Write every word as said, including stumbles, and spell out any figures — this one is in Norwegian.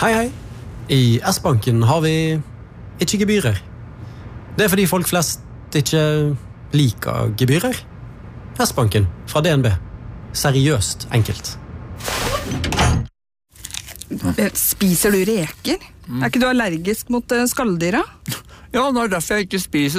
Hei, hei. I S-banken har vi ikke gebyrer. Det er fordi folk flest ikke liker gebyrer. S-banken fra D N B. Seriøst enkelt. Spiser du reker? Er ikke du allergisk mot skalldyra? Ja, det er derfor jeg ikke spiser